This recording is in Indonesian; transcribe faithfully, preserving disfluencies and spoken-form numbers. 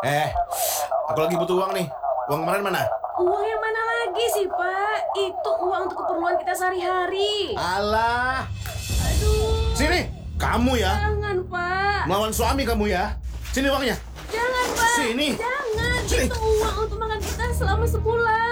Eh, aku lagi butuh uang nih. Uang kemarin mana? Uang yang mana lagi sih, Pak? Itu uang untuk keperluan kita sehari-hari. Alah. Aduh. Sini, kamu ya. Jangan, Pak. Melawan suami kamu ya. Sini uangnya. Jangan, Pak. Sini. Jangan. Sini. Itu uang untuk makan kita selama sebulan.